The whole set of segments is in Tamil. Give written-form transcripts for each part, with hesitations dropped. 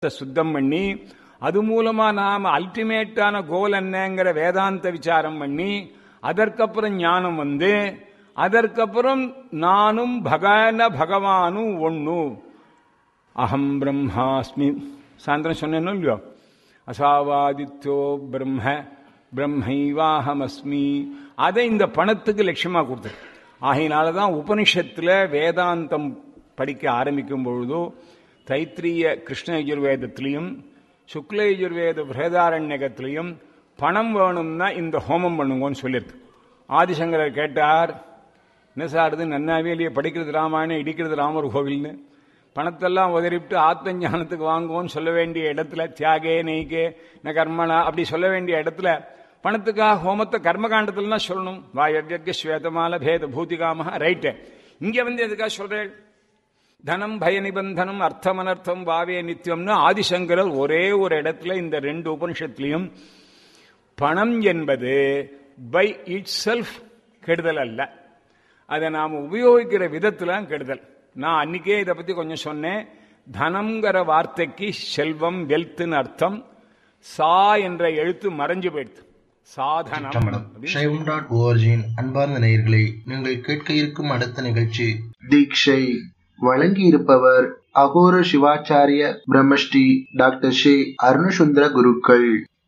சுத்தம் பண்ணி அது மூலமா நாம் அல்டிமேட்டான கோல் என்னங்கிற வேதாந்த விசாரம் பண்ணி அதற்கப்புறம் ஞானம் வந்து அதற்கப்புறம் நானும் பகவானும் ஒண்ணு அகம் பிரம்மாஸ்மி சாயந்தரம் சொன்னேன்னு இல்லையோ அசாவாதித்யோ பிரம்ம பிரம்மைவாஹமஸ்மி அதை இந்த பணத்துக்கு லட்சியமாக கொடுத்தது. ஆகையினாலதான் உபனிஷத்துல வேதாந்தம் படிக்க ஆரம்பிக்கும் பொழுதோ தைத்திரிய கிருஷ்ண யஜுர்வேதத்திலையும் சுக்ல யஜுர்வேத பிரேதாரண்யகத்திலையும் பணம் வேணும்னா இந்த ஹோமம் பண்ணுங்கன்னு சொல்லியிருக்கு. ஆதிசங்கரர் கேட்டார், என்ன சார் இது நன்னாவே இல்லையே, படிக்கிறது ராமாயணம் இடிக்கிறது ராமர் கோவில்னு, பணத்தெல்லாம் உதறிவிட்டு ஆத்ம ஞானத்துக்கு வாங்குவோன்னு சொல்ல வேண்டிய இடத்துல தியாகே நெய்கே ந கர்மனா அப்படி சொல்ல வேண்டிய இடத்துல பணத்துக்காக ஹோமத்தை கர்மகாண்டத்துல தான் சொல்லணும். வாயவ்யர்க ஸ்வேதமால பேத பூதிகாம ரைட்டு. இங்க வந்து எதுக்காக சொல்றேன்? தனம் பய நிபந்தனம் அர்த்தம் அனர்த்தம் பாவே நித்தியம்னு ஆதிசங்கரர் ஒரே ஒரு இடத்துல இந்த ரெண்டு உபனிஷத்துலையும் பணம் என்பது பை இட் செல்ஃப் கெடுதல் அல்ல, அதை நாம் உபயோகிக்கிற விதத்துல கெடுதல். நான் அன்னைக்கே இதை பத்தி கொஞ்சம் சொன்னேன். தனம்ங்கிற வார்த்தைக்கு செல்வம் வெல்த்னு அர்த்தம். சா என்ற எழுத்து மறைஞ்சு போயிடுது. சாதனம். அன்பார்ந்த நேயர்களே, நீங்கள் கேட்க இருக்கும் அடுத்த நிகழ்ச்சி தீட்சை. வழங்கி இருப்பவர் அகோர சிவாச்சாரிய பிரம்மஸ்ரீ டாக்டர் ஸ்ரீ அருணசுந்தர குருக்கள்.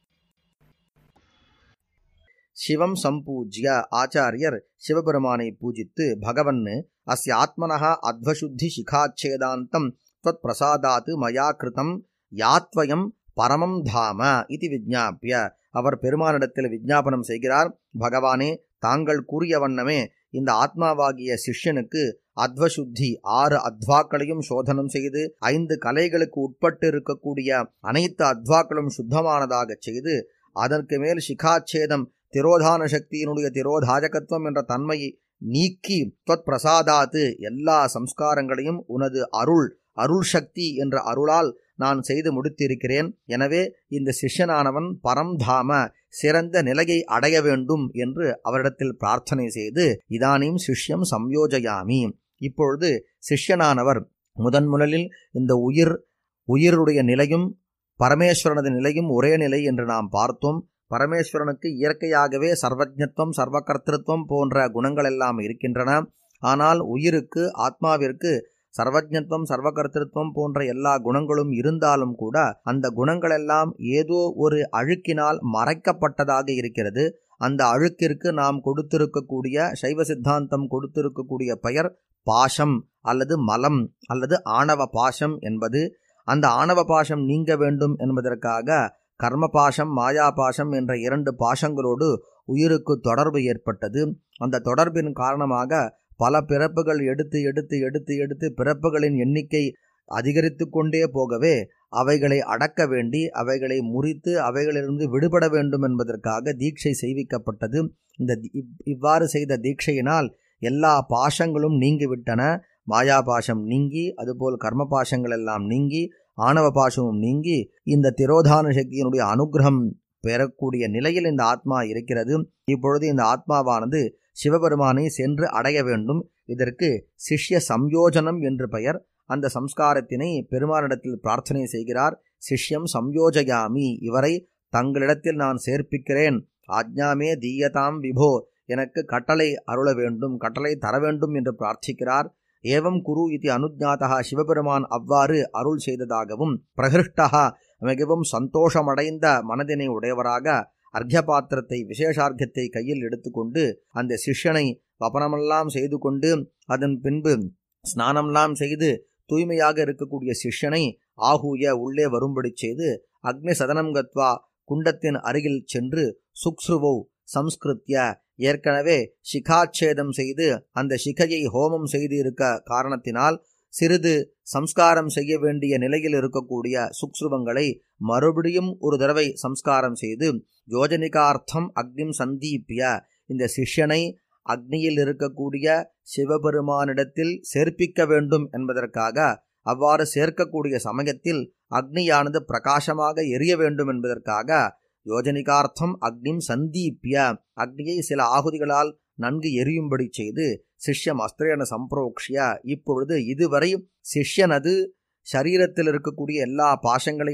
சிவம் சம்பூஜ்ய ஆச்சாரியர் சிவபெருமானை பூஜித்து பகவன் அஸ்ய ஆத்மனஹ அத்வசுத்தி சிகாச்சேதாந்தம் த்வத் பிரசாதாத் மயா கிருதம் யாத்வயம் பரமம் தாம இது விஜ்ஞாபிய அவர் பெருமானிடத்தில் விஜ்ஞாபனம் செய்கிறார். பகவானே, தாங்கள் கூறிய வண்ணமே இந்த ஆத்மாவாகிய சிஷ்யனுக்கு அத்வசுத்தி 6 அத்வாக்களையும் சோதனம் செய்து 5 கலைகளுக்கு உட்பட்டு இருக்கக்கூடிய அனைத்து அத்வாக்களும் சுத்தமானதாக செய்து அதற்கு மேல் சிகாச்சேதம் திரோதான சக்தியினுடைய திரோதாஜகத்துவம் என்ற தன்மையை நீக்கி தொத் பிரசாதாத்து எல்லா சம்ஸ்காரங்களையும் உனது அருள் சக்தி என்ற அருளால் நான் செய்து முடித்திருக்கிறேன். எனவே இந்த சிஷ்யனானவன் பரம்தாம சிறந்த நிலையை அடைய வேண்டும் என்று அவரிடத்தில் பிரார்த்தனை செய்து இதானீம் சிஷ்யம் சம்யோஜயாமி. இப்பொழுது சிஷ்யனானவர் முதலில் இந்த உயிருடைய நிலையும் பரமேஸ்வரனது நிலையும் ஒரே நிலை என்று நாம் பார்த்தோம். பரமேஸ்வரனுக்கு இயற்கையாகவே சர்வஜ்ஞத்துவம் சர்வகர்த்திருவம் போன்ற குணங்கள் எல்லாம் இருக்கின்றன. ஆனால் உயிருக்கு ஆத்மாவிற்கு சர்வஜ்ஞத்துவம் சர்வகர்த்திருவம் போன்ற எல்லா குணங்களும் இருந்தாலும் கூட அந்த குணங்களெல்லாம் ஏதோ ஒரு அழுக்கினால் மறைக்கப்பட்டதாக இருக்கிறது. அந்த அழுக்கிற்கு நாம் கொடுத்திருக்கக்கூடிய சைவ சித்தாந்தம் கொடுத்திருக்கக்கூடிய பெயர் பாசம் அல்லது மலம் அல்லது ஆணவ பாசம் என்பது. அந்த ஆணவ பாசம் நீங்க வேண்டும் என்பதற்காக கர்ம பாசம் மாயா பாசம் என்ற 2 பாசங்களோடு உயிருக்கு தொடர்பு ஏற்பட்டது. அந்த தொடர்பின் காரணமாக பல பிறப்புகள் எடுத்து பிறப்புகளின் எண்ணிக்கை அதிகரித்து கொண்டே போகவே அவைகளை அடக்க வேண்டி அவைகளை முறித்து அவைகளிலிருந்து விடுபட வேண்டும் என்பதற்காக தீட்சை செய்விக்கப்பட்டது. இவ்வாறு செய்த தீட்சையினால் எல்லா பாசங்களும் நீங்கிவிட்டன. மாயா பாசம் நீங்கி அதுபோல் கர்ம பாசங்கள் எல்லாம் நீங்கி ஆணவ பாசமும் நீங்கி இந்த திரோதான சக்தியினுடைய அனுகிரகம் பெறக்கூடிய நிலையில் இந்த ஆத்மா இருக்கிறது. இப்பொழுது இந்த ஆத்மாவானது சிவபெருமானை சென்று அடைய வேண்டும். இதற்கு சிஷ்ய சம்யோஜனம் என்று பெயர். அந்த சம்ஸ்காரத்தினை பெருமானிடத்தில் பிரார்த்தனை செய்கிறார். சிஷ்யம் சம்யோஜயாமி, இவரை தங்களிடத்தில் நான் சேர்ப்பிக்கிறேன். ஆஜ்ஞாமே தீயதாம் விபோ, எனக்கு கட்டளை அருள வேண்டும், கட்டளை தர வேண்டும் என்று பிரார்த்திக்கிறார். ஏவம் குரு இது அனுஜாதா, சிவபெருமான் அவ்வாறு அருள் செய்ததாகவும் பிரகிருஷ்டா மிகவும் சந்தோஷமடைந்த மனதினை உடையவராக அர்க்ய பாத்திரத்தை விசேஷார்க்கத்தை கையில் எடுத்துக்கொண்டு அந்த சிஷ்யனை வபனமெல்லாம் செய்து கொண்டு அதன் பின்பு ஸ்நானம்லாம் செய்து தூய்மையாக இருக்கக்கூடிய சிஷ்யனை ஆகூய உள்ளே வரும்படி செய்து அக்னி சதனம் கத்வா குண்டத்தின் அருகில் சென்று சுக்ஸ்ருவோ சம்ஸ்கிருத்ய ஏற்கனவே சிகாச்சேதம் செய்து அந்த சிகையை ஹோமம் செய்து இருக்க காரணத்தினால் சிறிது சம்ஸ்காரம் செய்ய வேண்டிய நிலையில் இருக்கக்கூடிய சுக்ஸ்ருவங்களை மறுபடியும் ஒரு தடவை சம்ஸ்காரம் செய்து யோஜனிகார்த்தம் அக்னிம் சந்தீப்ய இந்த சிஷ்யனை அக்னியில் இருக்கக்கூடிய சிவபெருமானிடத்தில் சேர்ப்பிக்க வேண்டும் என்பதற்காக அவ்வாறு சேர்க்கக்கூடிய சமயத்தில் அக்னியானது பிரகாசமாக எரிய வேண்டும் என்பதற்காக யோஜனிகார்த்தம் அக்னிம் சந்தீப்ய அக்னியை சில ஆகுதிகளால் நன்கு எரியும்படி செய்து சிஷ்யம் அஸ்திரேன சம்பிரோக்ஷிய. இப்பொழுது இதுவரை சிஷ்யனது சரீரத்தில் இருக்கக்கூடிய எல்லா பாசங்களையும்